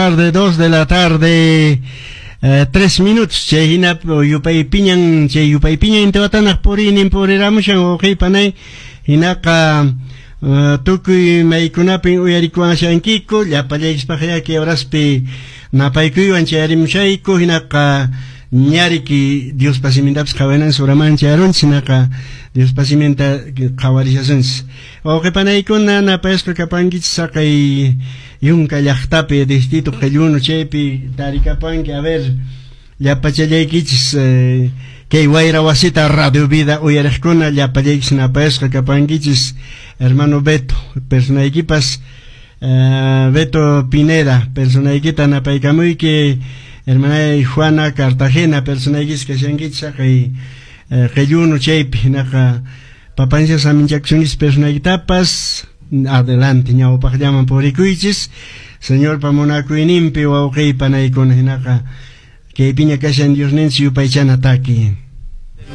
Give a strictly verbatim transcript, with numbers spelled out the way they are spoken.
Tarde, dos de la tarde, eh, tres minutos. Che hina yupay piñan, che yupay piñan intewatanak porinin poriramushan okay panay hinaka uh, tukuy maykunapin uyarikuan shankiko llapallaykispaqya que horaspi napaykuywan chayarimushayku hinaka ñariki Dios pasimintapas qawanan suraman chayaronchis hinaka Dios pasimenta qawarishasunchis okay panaykuna napayasqa kapankichis saqay yunka llaqtapi distrito qellunu chaypi tarikapanki a ver llapachallaykichis eh, kay wayra wasita Radio Vida uyariqkuna llapallaykis napayasqa kapankichis hermano Beto personaykipas uh, Beto Pineda personaykita napaykamuyki hermana Juana Cartagena personaykis kashankichis kay uh, qellunu chaypi naqa papancia saminchaksunis personaykitapas adelante ñawpaq llaman purikuychis señor pamunakuyninpi wawqiypa naykuna hinaqa kaypiña kashan Diosninchis yupaychana taki.